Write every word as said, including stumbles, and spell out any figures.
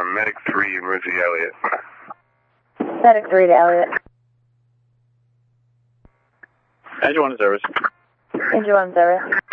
Medic three, emergency Elliot. Medic three to Elliot. Engine one service. Engine one service.